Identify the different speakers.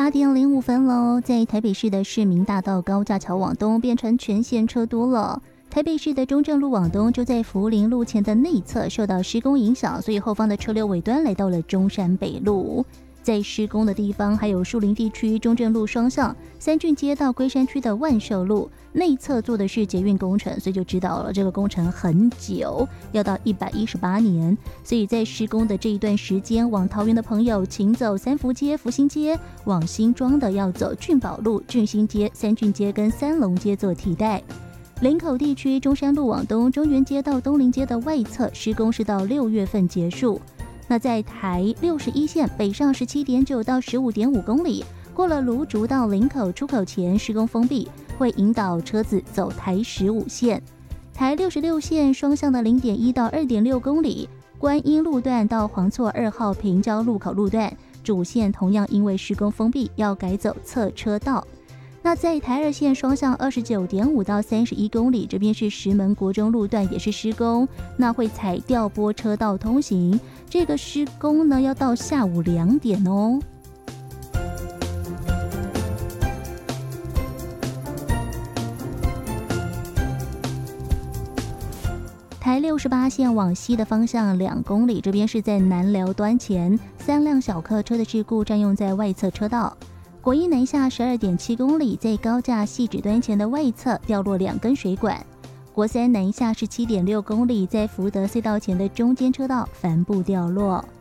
Speaker 1: 8:05喽，在台北市的市民大道高架桥往东变成全线车多了。台北市的中正路往东就在福林路前的内侧受到施工影响，所以后方的车流尾端来到了中山北路。在施工的地方还有树林地区中正路双向、三郡街到龟山区的万寿路，内侧做的是捷运工程，所以就知道了这个工程很久，要到118年。所以在施工的这一段时间，往桃园的朋友请走三福街、福兴街，往新庄的要走俊宝路、俊兴街、三郡街跟三龙街做替代。林口地区中山路往东，中原街到东林街的外侧施工是到6月份结束。那在台61线北上17.9到15.5公里，过了芦竹到林口出口前施工封闭，会引导车子走台15线。台66线双向的0.1到2.6公里，观音路段到黄厝2号平交路口路段，主线同样因为施工封闭，要改走侧车道。那在台2线双向29.5到31公里，这边是石门国中路段也是施工，那会采调拨车道通行。这个施工呢要到下午2点哦。台68线往西的方向2公里，这边是在南寮端前3辆小客车的事故占用在外侧车道。国一南下12.7公里，在高架汐止端前的外侧掉落2根水管。国三南下17.6公里，在福德隧道前的中间车道帆布掉落。